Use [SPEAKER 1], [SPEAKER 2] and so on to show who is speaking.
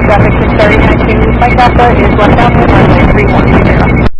[SPEAKER 1] traffic 630 to Flight Delta is westbound with runway 3120.